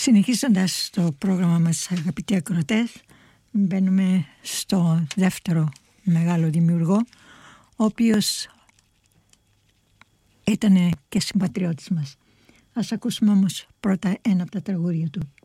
Συνεχίζοντας το πρόγραμμα μας, αγαπητοί ακροατές, μπαίνουμε στο δεύτερο μεγάλο δημιουργό, ο οποίος ήταν και συμπατριώτης μας. Ας ακούσουμε όμως πρώτα ένα από τα τραγούδια του.